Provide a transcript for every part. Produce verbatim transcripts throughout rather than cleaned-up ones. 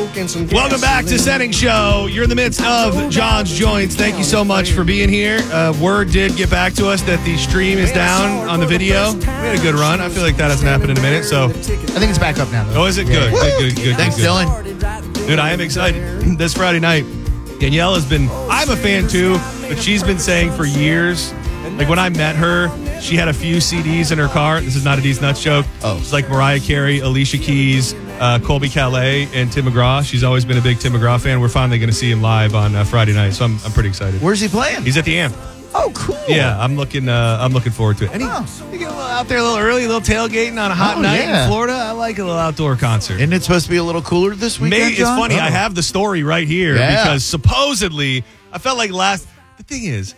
and some Welcome back to Setting Show. You're in the midst of John's Joints. Thank you so much for being here. Uh, word did get back to us that the stream is down on the video. We had a good run. I feel like that hasn't happened in a minute. So I think it's back up now, though. Oh, is it good? Yeah. Good, good, good. Thanks, good, good. Dylan. Dude, I am excited. This Friday night, Danielle has been, I'm a fan too, but she's been saying for years, like when I met her, she had a few C Ds in her car. This is not a D's Nuts joke. Oh. It's like Mariah Carey, Alicia Keys, uh, Colby Calais, and Tim McGraw. She's always been a big Tim McGraw fan. We're finally going to see him live on uh, Friday night, so I'm, I'm pretty excited. Where's he playing? He's at the Amp. Oh, cool. Yeah, I'm looking. Uh, I'm looking forward to it. And he, Oh. you get a little out there a little early, a little tailgating on a hot Oh, night yeah. in Florida. I like a little outdoor concert. Isn't it supposed to be a little cooler this weekend, Maybe, it's John? funny. Oh. I have the story right here Yeah. because supposedly I felt like last. The thing is,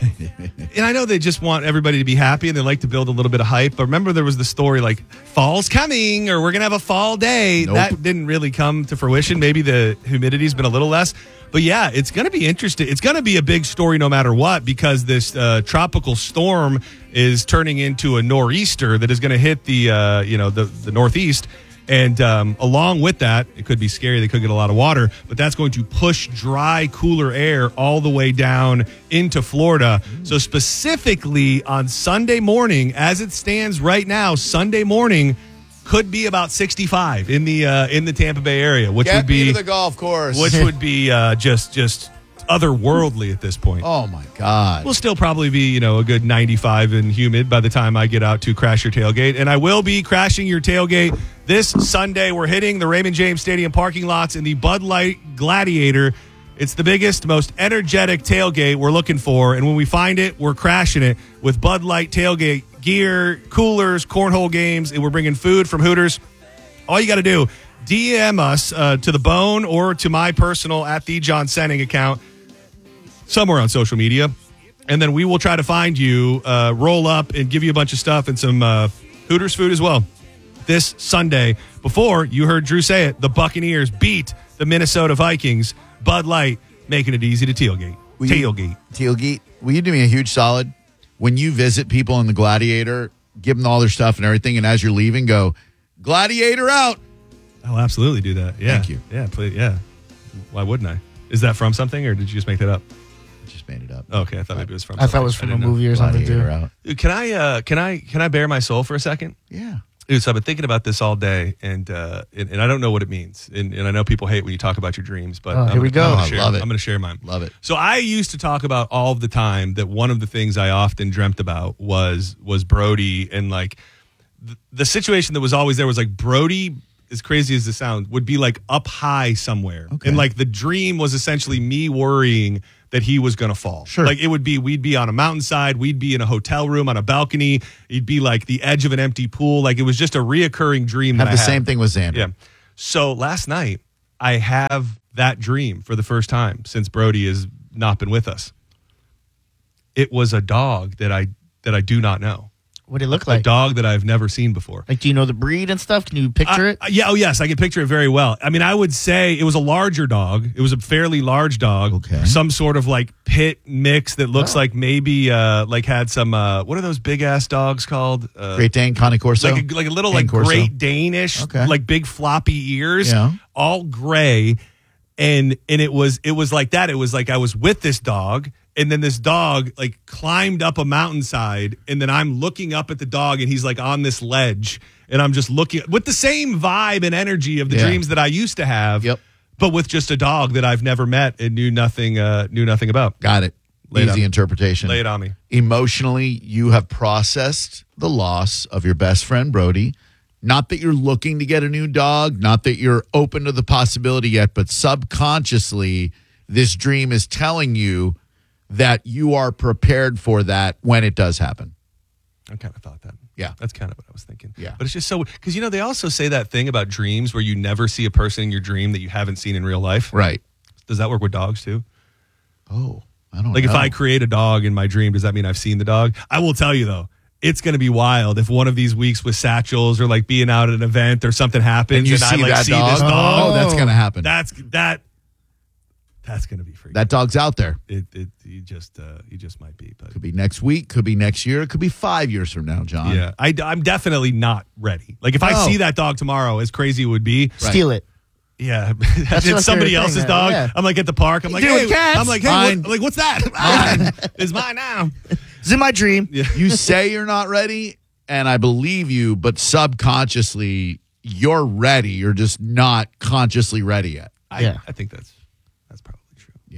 and I know they just want everybody to be happy and they like to build a little bit of hype. But remember, there was the story like fall's coming or we're gonna have a fall day. Nope. That didn't really come to fruition. Maybe the humidity's been a little less. But yeah, it's going to be interesting. It's going to be a big story no matter what because this uh, tropical storm is turning into a nor'easter that is going to hit the uh, you know the the northeast. And um, along with that, it could be scary. They could get a lot of water, but that's going to push dry, cooler air all the way down into Florida. So specifically on Sunday morning, as it stands right now, Sunday morning could be about sixty-five in the uh, in the Tampa Bay area, which Get would be me to the golf course. which would be uh, just just otherworldly at this point. Oh, my God. We'll still probably be, you know, a good ninety-five and humid by the time I get out to crash your tailgate. And I will be crashing your tailgate this Sunday. We're hitting the Raymond James Stadium parking lots in the Bud Light Gladiator. It's the biggest, most energetic tailgate we're looking for. And when we find it, we're crashing it with Bud Light tailgate gear, coolers, cornhole games, and we're bringing food from Hooters. All you got to do, D M us uh, to the Bone or to my personal at the John Senning account. Somewhere on social media, and then we will try to find you, uh, roll up, and give you a bunch of stuff and some uh, Hooters food as well this Sunday. Before, you heard Drew say it, the Buccaneers beat the Minnesota Vikings. Bud Light making it easy to tailgate. Will you- Tailgate. Tailgate, will you do me a huge solid? When you visit people in the Gladiator, give them all their stuff and everything, and as you're leaving, go, Gladiator out. I'll absolutely do that. Yeah. Thank you. Yeah, please, yeah. Why wouldn't I? Is that from something, or did you just make that up? Just made it up. Okay, I thought maybe it was from I something. thought it was from a didn't know. movie or something, too. Gladiator out. Dude, Can I, uh, can I, can I bare my soul for a second? Yeah. Dude, so I've been thinking about this all day, and uh, and, and I don't know what it means. And, and I know people hate when you talk about your dreams, but Oh, I'm here we gonna- go. I'm gonna I share- love it. I'm going to share mine. Love it. So I used to talk about all of the time that one of the things I often dreamt about was was Brody, and like the, the situation that was always there was like Brody, as crazy as it sounds, would be like up high somewhere, Okay. and like the dream was essentially me worrying that he was going to fall. Sure. Like it would be, we'd be on a mountainside, we'd be in a hotel room on a balcony, he'd be like the edge of an empty pool. Like it was just a reoccurring dream. Have that the I had. same thing with Xander. Yeah. So last night, I have that dream for the first time since Brody has not been with us. It was a dog that I that I do not know. What did it look A like? dog that I've never seen before. Like, do you know the breed and stuff? Can you picture I- it? I- yeah, oh yes, I can picture it very well. I mean, I would say it was a larger dog. It was a fairly large dog. Okay. Some sort of like pit mix that looks Oh. like maybe uh, like had some uh, what are those big ass dogs called? Uh, Great Dane, Cane Corso. like a, like a little Cane like Corso. Great Danish, Okay. like big floppy ears, Yeah. all gray, and and it was it was like that. It was like I was with this dog, and then this dog like climbed up a mountainside, and then I'm looking up at the dog, and he's like on this ledge, and I'm just looking with the same vibe and energy of the Yeah. dreams that I used to have, Yep. but with just a dog that I've never met and knew nothing uh, knew nothing about. Got it. Lay it Easy on- interpretation. Lay it on me. Emotionally, you have processed the loss of your best friend, Brody. Not that you're looking to get a new dog, not that you're open to the possibility yet, but subconsciously, this dream is telling you that you are prepared for that when it does happen. I kind of thought that. Yeah. That's kind of what I was thinking. Yeah. But it's just so, because, you know, they also say that thing about dreams where you never see a person in your dream that you haven't seen in real life. Right. Does that work with dogs too? Oh, I don't Like know. if I create a dog in my dream, does that mean I've seen the dog? I will tell you though, it's going to be wild if one of these weeks with satchels or like being out at an event or something happens and you see I like that see dog, this dog. oh, that's going to happen. That's that. That's going to be freaky. That dog's out there. It, it, you just, uh, you just might be, but Could be next week, could be next year, it could be five years from now, John. yeah, I, I'm definitely not ready. Like if I No. see that dog tomorrow, as crazy it would be, Steal it. Yeah, That's it's what somebody they're else's saying, dog. yeah. I'm like at the park. I'm like, doing hey, cats? I'm like, hey, Mine. what, like what's that? Mine. It's mine now. It's in my dream. Yeah. You say you're not ready, and I believe you, but subconsciously you're ready. You're just not consciously ready yet. I, Yeah. I think that's that's probably true. Yeah.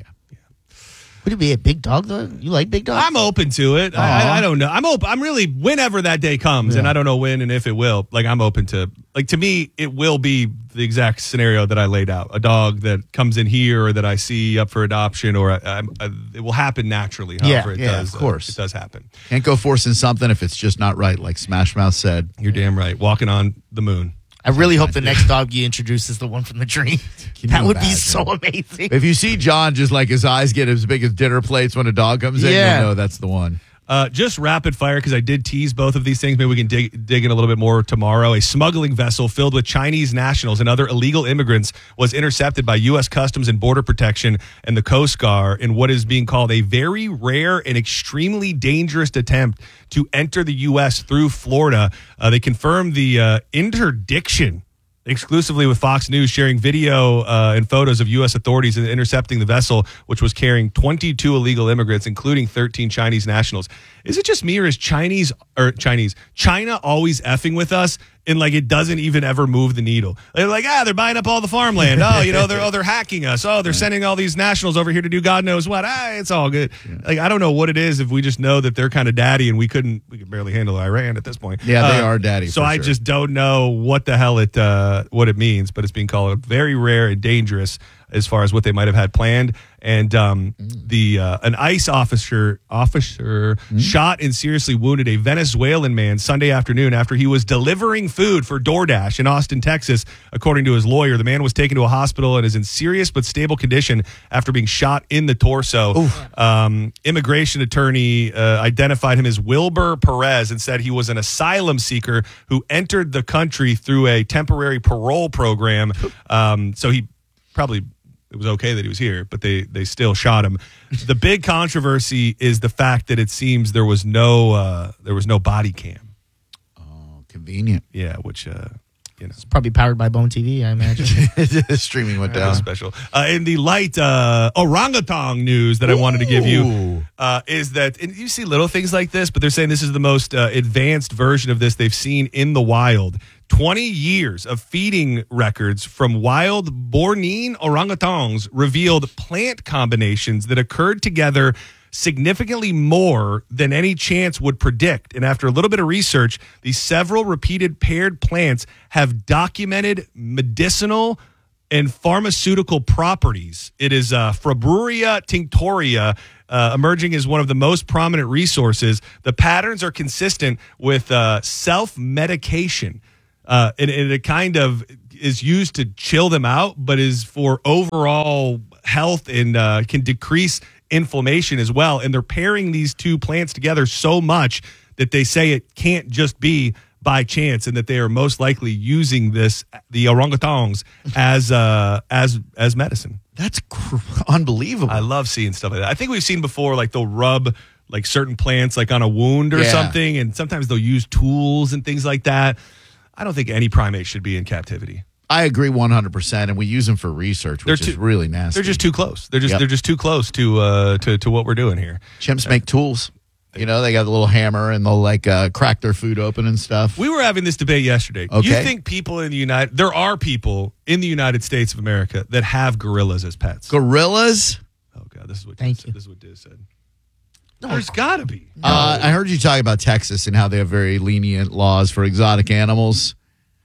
Would it be a big dog though? You like big dogs? I'm open to it. I, I, I don't know. I'm open. I'm really whenever that day comes, and I don't know when and if it will. Like I'm open to. Like to me, it will be the exact scenario that I laid out. A dog that comes in here, or that I see up for adoption, or I, I, I, it will happen naturally. However, it yeah, does. of course. uh, it does happen. Can't go forcing something if it's just not right, like Smash Mouth said. You're damn right. Walking on the moon. I really hope the next dog you introduce is the one from the dream. Can That you would be imagine? so amazing. If you see John just like his eyes get as big as dinner plates when a dog comes in, Yeah. you'll know that's the one. Uh, just rapid fire, because I did tease both of these things. Maybe we can dig, dig in a little bit more tomorrow. A smuggling vessel filled with Chinese nationals and other illegal immigrants was intercepted by U S Customs and Border Protection and the Coast Guard in what is being called a very rare and extremely dangerous attempt to enter the U S through Florida. Uh, they confirmed the uh, interdiction exclusively with Fox News, sharing video uh, and photos of U S authorities intercepting the vessel, which was carrying twenty-two illegal immigrants, including thirteen Chinese nationals. Is it just me, or is Chinese or Chinese China always effing with us? And like it doesn't even ever move the needle. They're like, ah, they're buying up all the farmland. Oh, you know, they're oh they're hacking us. Oh, they're sending all these nationals over here to do God knows what. Ah, it's all good. Like I don't know what it is. If we just know that they're kind of daddy, and we couldn't, we could barely handle Iran at this point. Yeah, they Uh, are daddy. So for I sure. just don't know what the hell it uh, what it means, but it's being called very rare and dangerous as far as what they might have had planned. And um, the uh, an ICE officer officer shot and seriously wounded a Venezuelan man Sunday afternoon after he was delivering food for DoorDash in Austin, Texas. According to his lawyer, the man was taken to a hospital and is in serious but stable condition after being shot in the torso. Um, immigration attorney uh, identified him as Wilbur Perez and said he was an asylum seeker who entered the country through a temporary parole program. Um, so he probably it was okay that he was here, but they they still shot him. The big controversy is the fact that it seems there was no uh, there was no body cam. Oh, convenient. Yeah, which uh, you know. It's probably powered by Bone T V, I imagine. Streaming went That down. was special. Uh, in the light uh, orangutan news that I wanted to give you Ooh. uh, is that, and you see little things like this, but they're saying this is the most uh, advanced version of this they've seen in the wild. twenty years of feeding records from wild Borneo orangutans revealed plant combinations that occurred together significantly more than any chance would predict. And after a little bit of research, these several repeated paired plants have documented medicinal and pharmaceutical properties. It is uh, Fabruria tinctoria, uh, emerging as one of the most prominent resources. The patterns are consistent with uh, self-medication. Uh, and, and it kind of is used to chill them out, but is for overall health and uh, can decrease inflammation as well. And they're pairing these two plants together so much that they say it can't just be by chance, and that they are most likely using this, the orangutans, as uh, as as medicine. That's cr- unbelievable. I love seeing stuff like that. I think we've seen before, like they'll rub like certain plants like on a wound or Yeah. something, and sometimes they'll use tools and things like that. I don't think any primate should be in captivity. I agree one hundred percent, and we use them for research, which They're is too- really nasty. They're just too close. They're just Yep. they're just too close to uh to, to what we're doing here. Chimps make tools. You know, they got a little hammer, and they'll like uh, crack their food open and stuff. We were having this debate yesterday. Okay. You think people in the United there are people in the United States of America that have gorillas as pets? Gorillas? Oh god, this is what Thank Diz you. said. This is what Diz said. There's got to be. Uh, I heard you talk about Texas and how they have very lenient laws for exotic animals.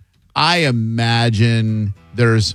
I imagine there's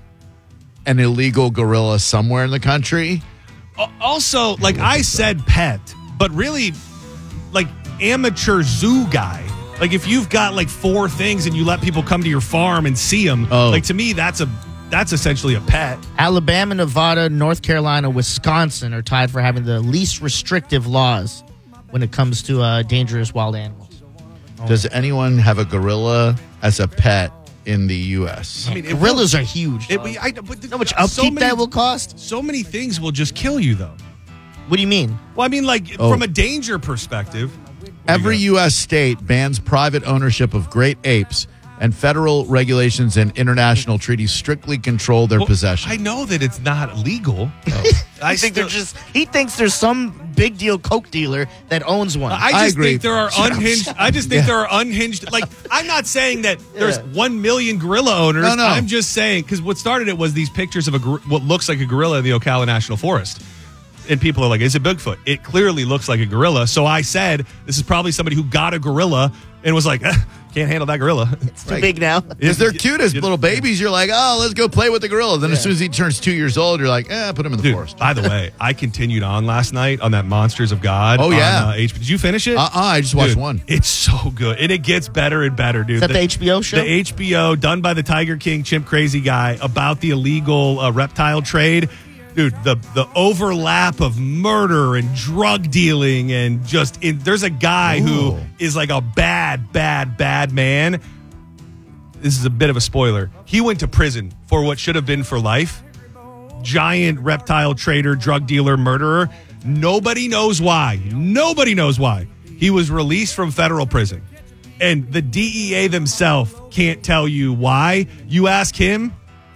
an illegal gorilla somewhere in the country. Al- Also, like I said pet, but really like amateur zoo guy. Like if you've got like four things and you let people come to your farm and see them, Oh. like to me that's a that's essentially a pet. Alabama, Nevada, North Carolina, Wisconsin are tied for having the least restrictive laws when it comes to uh, dangerous wild animals. Does anyone have a gorilla as a pet in the U S? I mean, it Gorillas are huge. It, dog. I, but How much so upkeep many- that will cost? So many things will just kill you though. What do you mean? Well, I mean, like Oh. from a danger perspective. Every U S state bans private ownership of great apes, and federal regulations and international treaties strictly control their Well, possession. I know that it's not legal. I, I think still- they're just. He thinks there's some big deal coke dealer that owns one. I just I agree. think there are unhinged. I just think there are unhinged. Like, I'm not saying that there's Yeah. one million gorilla owners. No, no. I'm just saying, because what started it was these pictures of a gor- what looks like a gorilla in the Ocala National Forest. And people are like, is it Bigfoot? It clearly looks like a gorilla. So I said, this is probably somebody who got a gorilla and was like, eh, can't handle that gorilla. it's too big now. Because they're cute as little babies. You're like, oh, let's go play with the gorilla. Then as soon as he turns two years old, you're like, eh, put him in the Dude, forest. by the way, I continued on last night on that Monsters of God. Oh, yeah. On, uh, H B O. Did you finish it? Uh-uh, I just watched Dude, one. It's so good. And it gets better and better, dude. Is that the H B O show? The H B O, done by the Tiger King Chimp Crazy guy, about the illegal uh, reptile trade. Dude, the the overlap of murder and drug dealing and just in, there's a guy Ooh. who is like a bad, bad, bad man. This is a bit of a spoiler. He went to prison for what should have been for life. Giant reptile trader, drug dealer, murderer. Nobody knows why. Nobody knows why. He was released from federal prison. And the D E A themselves can't tell you why. You ask him,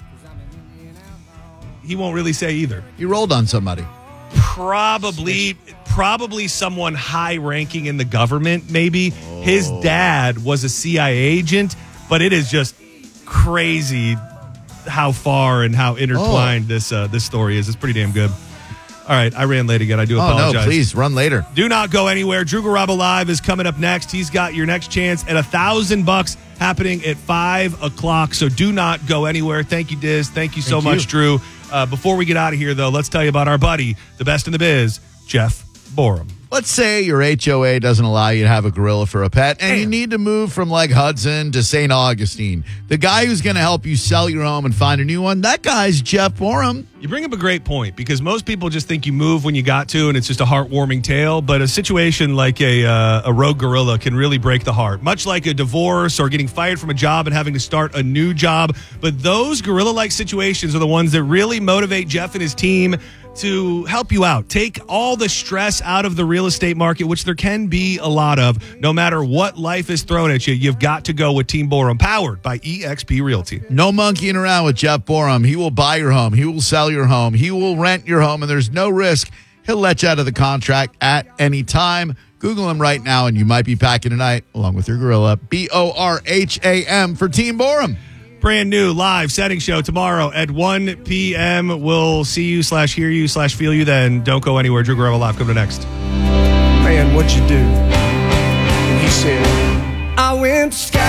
he won't really say either. He rolled on somebody. Probably, probably someone high ranking in the government, maybe. His dad was a C I A agent, but it is just crazy how far and how intertwined this uh, this story is. It's pretty damn good. All right, I ran late again. I do Oh, apologize. no, please, run later. Do not go anywhere. Drew Garabo Live is coming up next. He's got your next chance at a thousand bucks happening at five o'clock. So do not go anywhere. Thank you, Diz. Thank you so Thank much, you. Drew. Uh, before we get out of here, though, let's tell you about our buddy, the best in the biz, Jeff Borum. Let's say your H O A doesn't allow you to have a gorilla for a pet, and you Damn. need to move from like Hudson to Saint Augustine. The guy who's going to help you sell your home and find a new one, that guy's Jeff Borum. You bring up a great point because most people just think you move when you got to, and it's just a heartwarming tale. But a situation like a uh, a rogue gorilla can really break the heart, much like a divorce or getting fired from a job and having to start a new job. But those gorilla-like situations are the ones that really motivate Jeff and his team to help you out. Take all the stress out of the real estate market, which there can be a lot of. No matter what life is thrown at you, you've got to go with Team Borum, powered by E X P Realty. No monkeying around with Jeff Borum. He will buy your home. He will sell your home. He will rent your home, and there's no risk. He'll let you out of the contract at any time. Google him right now, and you might be packing tonight along with your gorilla. B O R H A M for Team Borum. Brand new live setting show tomorrow at one p.m. We'll see you slash hear you slash feel you then. Don't go anywhere. Drew Garabo Live. Come to next. Man, what'd you do? And he said, I went skydiving,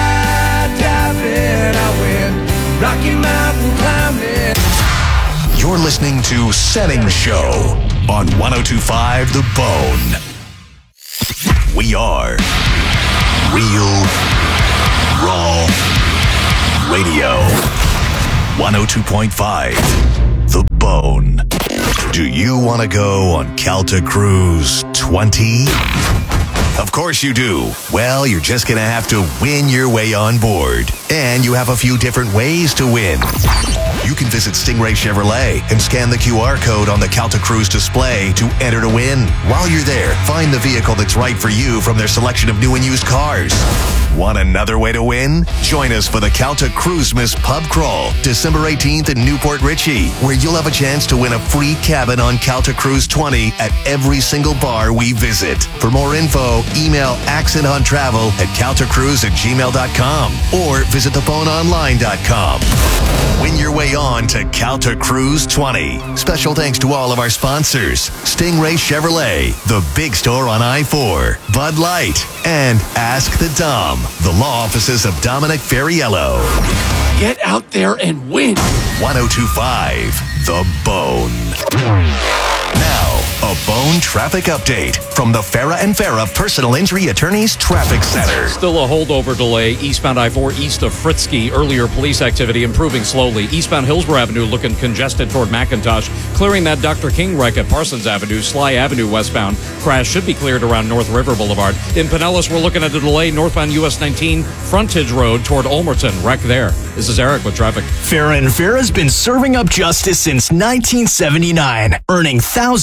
I went Rocky Mountain climbing. You're listening to Setting Show on one oh two point five The Bone. We are Real Raw Radio. one oh two point five The Bone. Do you want to go on Calta Cruise twenty? Of course you do. Well, you're just going to have to win your way on board. And you have a few different ways to win. You can visit Stingray Chevrolet and scan the Q R code on the Calta Cruise display to enter to win. While you're there, find the vehicle that's right for you from their selection of new and used cars. Want another way to win? Join us for the Calta Cruisemas Pub Crawl, December eighteenth in Newport Richey, where you'll have a chance to win a free cabin on Calta Cruise twenty at every single bar we visit. For more info, email accent hunt travel at caltacruise at gmail dot com or visit the bone online dot com. Win your way on to Calta Cruise twenty. Special thanks to all of our sponsors: Stingray Chevrolet, the big store on I four, Bud Light, and Ask the Dom, the law offices of Dominic Ferriello. Get out there and win. one oh two point five The Bone. Now, a Bone traffic update from the Farah and Farah Personal Injury Attorneys Traffic Center. Still a holdover delay eastbound I four east of Fritzky. Earlier police activity improving slowly. Eastbound Hillsborough Avenue looking congested toward McIntosh. Clearing that Doctor King wreck at Parsons Avenue. Sly Avenue westbound. Crash should be cleared around North River Boulevard. In Pinellas, we're looking at a delay northbound U S nineteen Frontage Road toward Olmerton. Wreck there. This is Eric with traffic. Farah and Farah's been serving up justice since nineteen seventy-nine, earning thousands of five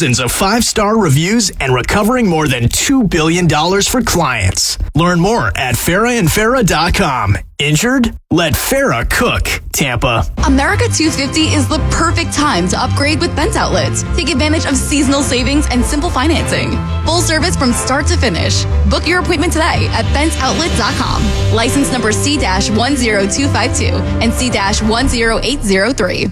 five-star reviews and recovering more than two billion dollars for clients. Learn more at farah and farah dot com. Injured? Let Farah cook. Tampa. America two fifty is the perfect time to upgrade with Bent Outlets. Take advantage of seasonal savings and simple financing. Full service from start to finish. Book your appointment today at bent outlet dot com. License number C one zero two five two and C one zero eight zero three.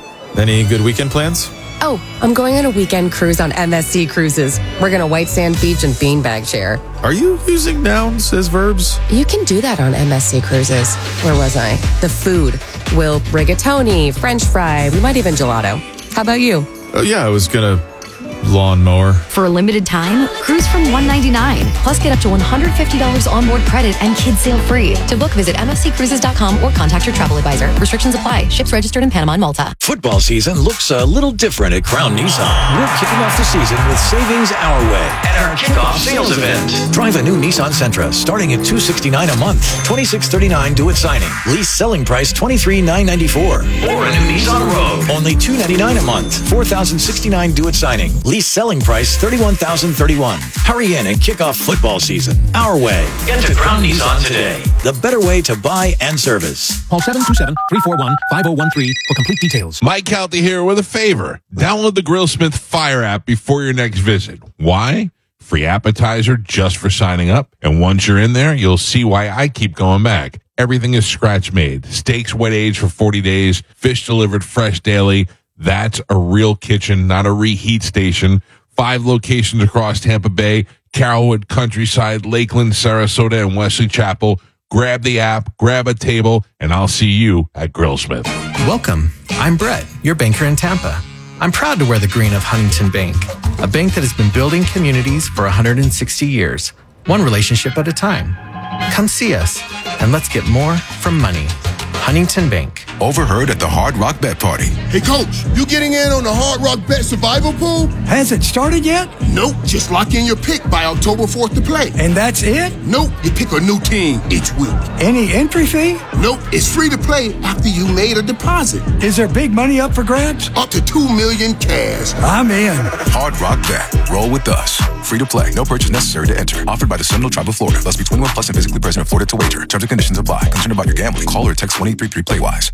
Any good weekend plans? Oh, I'm going on a weekend cruise on M S C Cruises. We're going to White Sand Beach and Beanbag Share. Are you using nouns as verbs? You can do that on M S C Cruises. Where was I? The food. We'll rigatoni, French fry, we might even gelato. How about you? Oh, yeah, I was going to lawnmower. For a limited time, cruise from one hundred ninety-nine dollars. Plus, get up to one hundred fifty dollars onboard credit and kids sail free. To book, visit m s c cruises dot com or contact your travel advisor. Restrictions apply. Ships registered in Panama and Malta. Football season looks a little different at Crown Nissan. We're kicking off the season with savings our way at our kickoff sales event. Drive a new Nissan Sentra starting at two hundred sixty-nine dollars a month, twenty-six thirty-nine due at signing. Lease selling price twenty-three thousand nine hundred ninety-four dollars. Or a new Nissan Rogue, only two hundred ninety-nine dollars a month, four thousand sixty-nine dollars due at signing. Lease selling price thirty-one thousand thirty-one dollars. Hurry in and kick off football season our way. Get to Crown Nissan today. The better way to buy and service. Call seven two seven, three four one, five oh one three for complete details. Mike Calty here with a favor. Download the Grillsmith Fire app before your next visit. Why? Free appetizer just for signing up. And once you're in there, you'll see why I keep going back. Everything is scratch made. Steaks wet aged for forty days. Fish delivered fresh daily. That's a real kitchen, not a reheat station. Five locations across Tampa Bay, Carrollwood, Countryside, Lakeland, Sarasota, and Wesley Chapel. Grab the app, grab a table, and I'll see you at Grillsmith. Welcome. I'm Brett, your banker in Tampa. I'm proud to wear the green of Huntington Bank, a bank that has been building communities for one hundred sixty years, one relationship at a time. Come see us, and let's get more from money. Huntington Bank. Overheard at the Hard Rock Bet Party. Hey, Coach, you getting in on the Hard Rock Bet Survival Pool? Has it started yet? Nope. Just lock in your pick by October fourth to play. And that's it? Nope. You pick a new team each week. Any entry fee? Nope. It's free to play after you made a deposit. Is there big money up for grabs? Up to two million cash. I'm in. Hard Rock Bet. Roll with us. Free to play. No purchase necessary to enter. Offered by the Seminole Tribe of Florida. Must be twenty-one plus and physically present in Florida to wager. Terms and conditions apply. Concerned about your gambling? Call or text one eight three three play wise.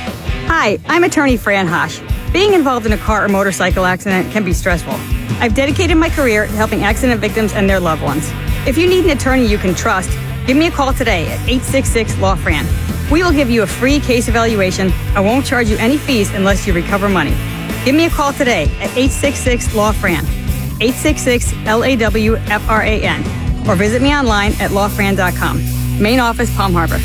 Hi, I'm attorney Fran Hosh. Being involved in a car or motorcycle accident can be stressful. I've dedicated my career to helping accident victims and their loved ones. If you need an attorney you can trust, give me a call today at eight six six, L A W, F R A N. We will give you a free case evaluation and won't charge you any fees unless you recover money. Give me a call today at eight six six, L A W, F R A N. eight six six, L A W, F R A N. Or visit me online at law fran dot com. Main office, Palm Harbor.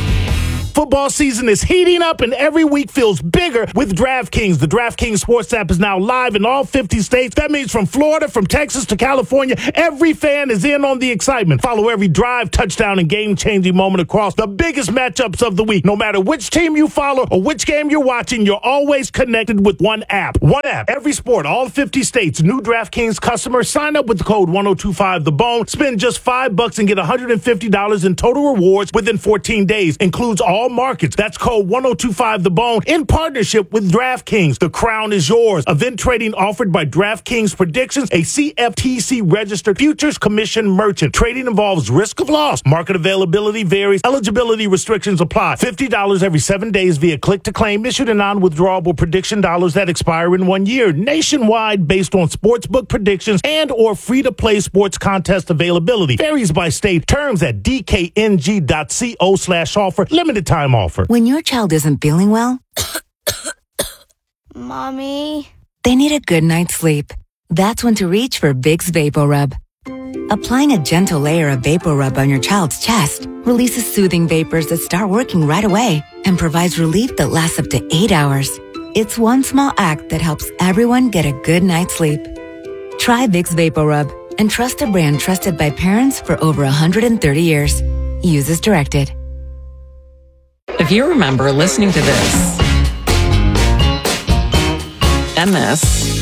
Football season is heating up and every week feels bigger with DraftKings. The DraftKings Sports app is now live in all fifty states. That means from Florida, from Texas to California, every fan is in on the excitement. Follow every drive, touchdown, and game-changing moment across the biggest matchups of the week. No matter which team you follow or which game you're watching, you're always connected with one app. One app, every sport, all fifty states. New DraftKings customers sign up with the code one oh two five the bone. Spend just five bucks and get one hundred fifty dollars in total rewards within fourteen days. Includes all markets. That's code one oh two five the bone in partnership with DraftKings. The crown is yours. Event trading offered by DraftKings Predictions, a C F T C registered futures commission merchant. Trading involves risk of loss. Market availability varies. Eligibility restrictions apply. fifty dollars every seven days via click to claim. Issued in non-withdrawable prediction dollars that expire in one year. Nationwide based on sportsbook predictions and or free-to-play sports contest availability. Varies by state. Terms at d k n g dot co slash offer. Limited time offer. When your child isn't feeling well, Mommy, they need a good night's sleep. That's when to reach for Vicks VapoRub. Applying a gentle layer of VapoRub on your child's chest releases soothing vapors that start working right away and provides relief that lasts up to eight hours. It's one small act that helps everyone get a good night's sleep. Try Vicks VapoRub and trust a brand trusted by parents for over one hundred thirty years. Use as directed. If you remember listening to this, and this,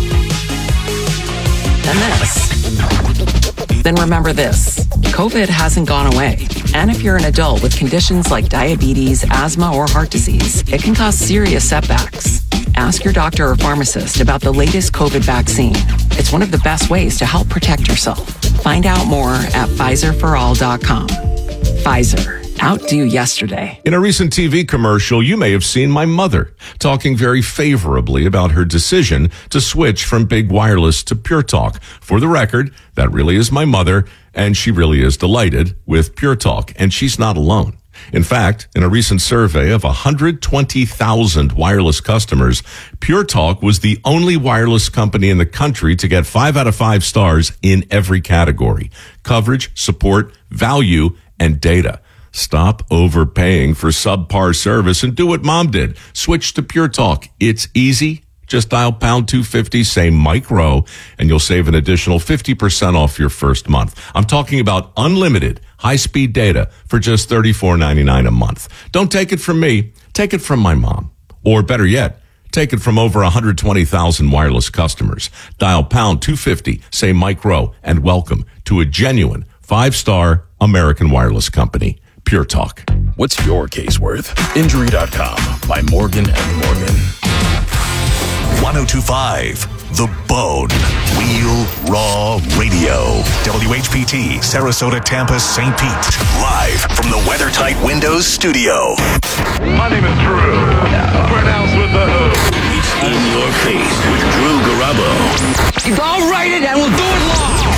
and this, then remember this. COVID hasn't gone away. And if you're an adult with conditions like diabetes, asthma, or heart disease, it can cause serious setbacks. Ask your doctor or pharmacist about the latest COVID vaccine. It's one of the best ways to help protect yourself. Find out more at Pfizer for all dot com. Pfizer. Outdo yesterday. In a recent T V commercial, you may have seen my mother talking very favorably about her decision to switch from big wireless to Pure Talk. For the record, that really is my mother, and she really is delighted with Pure Talk, and she's not alone. In fact, in a recent survey of one hundred twenty thousand wireless customers, Pure Talk was the only wireless company in the country to get five out of five stars in every category: coverage, support, value, and data. Stop overpaying for subpar service and do what Mom did. Switch to Pure Talk. It's easy. Just dial pound two fifty, say Mike Rowe, and you'll save an additional fifty percent off your first month. I'm talking about unlimited high-speed data for just thirty-four ninety-nine a month. Don't take it from me. Take it from my mom. Or better yet, take it from over one hundred twenty thousand wireless customers. Dial pound two fifty, say Mike Rowe, and welcome to a genuine five-star American wireless company. Pure Talk. What's your case worth? Injury dot com by Morgan and Morgan. ten twenty-five The Bone. Real Raw Radio. W H P T, Sarasota, Tampa, Saint Pete. Live from the WeatherTight Windows studio. My name is Drew. Pronounced with the O. It's In Your Face with Drew Garabo. I'll write it and we'll do it live.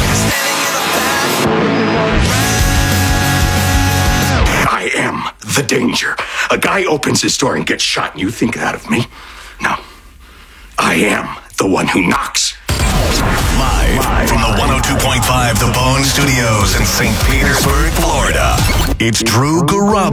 I am the danger. A guy opens his door and gets shot, and you think that of me? No. I am the one who knocks. Live, Live from the one oh two point five The Bone Studios in Saint Petersburg, Florida. It's Drew Garabo.